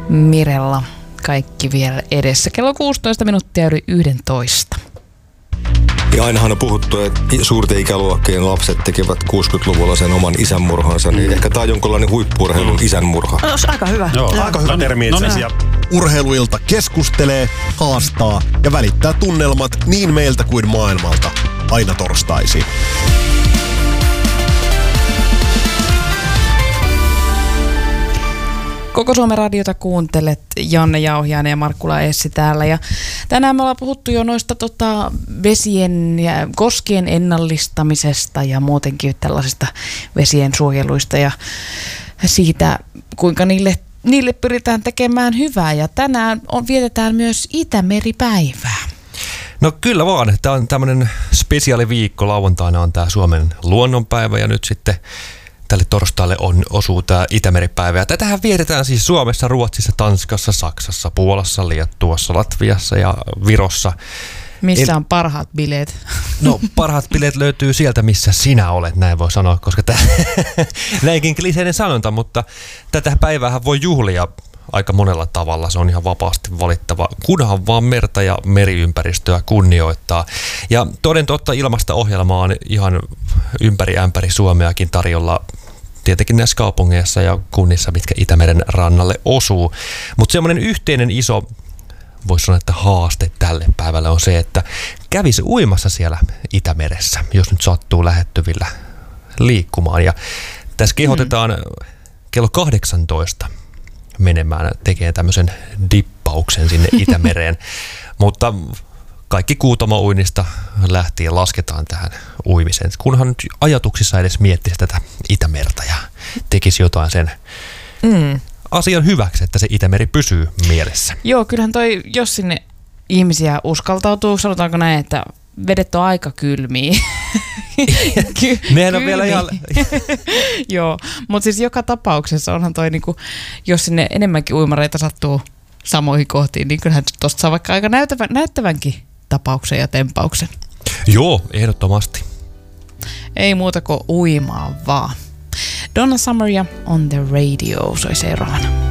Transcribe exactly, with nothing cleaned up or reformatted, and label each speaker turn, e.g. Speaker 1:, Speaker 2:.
Speaker 1: Mirella. Kaikki vielä edessä. Kello kuusitoista minuuttia yli yksitoista.
Speaker 2: Ja ainahan on puhuttu, että suurten ikäluokkien lapset tekevät kuusikymmentäluvulla sen oman isänmurhansa, niin ehkä tämä on jonkinlainen huippu-urheilun isänmurha.
Speaker 3: No, aika hyvä.
Speaker 4: Joo,
Speaker 3: aika
Speaker 4: hyvä termi itse asiassa.
Speaker 5: Urheiluilta keskustelee, haastaa ja välittää tunnelmat niin meiltä kuin maailmalta. Aina torstaisin.
Speaker 1: Koko Suomen radiota kuuntelet, Janne Jauhiainen ja Markkula Essi täällä. Ja tänään me ollaan puhuttu jo noista tota, vesien ja koskien ennallistamisesta ja muutenkin tällaisista vesien suojeluista ja siitä, kuinka niille, niille pyritään tekemään hyvää. Ja tänään on, vietetään myös Itämeri-päivää.
Speaker 4: No kyllä vaan. Tämä on tämmöinen spesiaaliviikko. Lauantaina on tämä Suomen luonnonpäivä ja nyt sitten tälle torstaille on, osuu tämä Itämeri-päivä. Ja tätähän vietetään siis Suomessa, Ruotsissa, Tanskassa, Saksassa, Puolassa, Liettuassa, Latviassa ja Virossa.
Speaker 1: Missä
Speaker 4: El...
Speaker 1: on parhaat bileet?
Speaker 4: No parhaat bileet löytyy sieltä, missä sinä olet, näin voi sanoa, koska tämä näinkin kliseinen sanonta, mutta tätä päiväähän voi juhlia aika monella tavalla. Se on ihan vapaasti valittava, kunhan vaan merta ja meriympäristöä kunnioittaa. Ja toden totta ilmasto-ohjelma on ihan ympäri ämpäri Suomeakin tarjolla, tietenkin näissä kaupungeissa ja kunnissa, mitkä Itämeren rannalle osuu. Mutta semmoinen yhteinen iso, voisi sanoa, että haaste tälle päivälle on se, että kävisi uimassa siellä Itämeressä, jos nyt sattuu lähettyvillä liikkumaan. Ja tässä kehotetaan mm. kello kahdeksantoista menemään tekemään tämmöisen dippauksen sinne Itämereen. Mutta kaikki Kuutamo-uinnista lähtien lasketaan tähän uimiseen. Kunhan nyt ajatuksissa edes miettisi tätä Itämerta ja tekisi jotain sen mm. asian hyväksi, että se Itämeri pysyy mielessä.
Speaker 1: Joo, kyllähän toi, jos sinne ihmisiä uskaltautuu, sanotaanko näin, että vedet on aika kylmiä. Ky-
Speaker 4: Nehän on vielä ihan...
Speaker 1: Joo, mutta siis joka tapauksessa onhan toi, niinku, jos sinne enemmänkin uimareita sattuu samoihin kohtiin, niin kyllähän tuosta saa vaikka aika näyttävän, näyttävänkin tapauksen ja tempauksen.
Speaker 4: Joo, ehdottomasti.
Speaker 1: Ei muuta kuin uimaa vaan. Donna Summer ja On the Radio soi seuraavana.